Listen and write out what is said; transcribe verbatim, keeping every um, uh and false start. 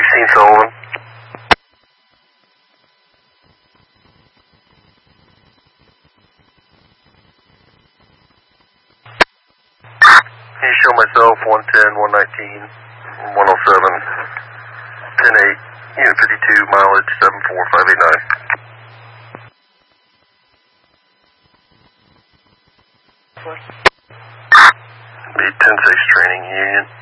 sixteen Sullivan. Can you show myself one ten, one nineteen, one oh seven, ten eight, unit fifty-two, mileage seven four five eight nine. Be ten six training union.